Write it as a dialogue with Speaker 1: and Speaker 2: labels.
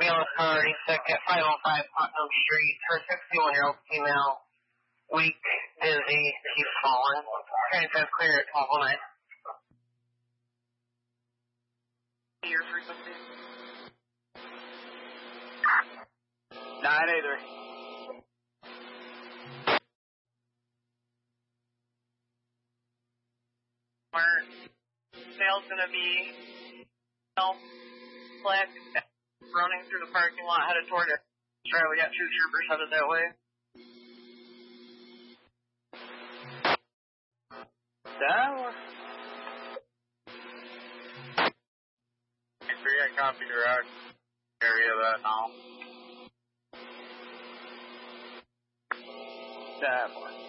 Speaker 1: Ambulance already sick at 505 Putnam Street. Her 61-year-old female, weak, dizzy, she's fallen. Transfer clear at 1209. Your frequency? 983. Sale's gonna be self-flex, running through the parking lot, headed toward it. Sorry, we got 2 troopers headed that way. Tower. I copy direct area that now. Tower.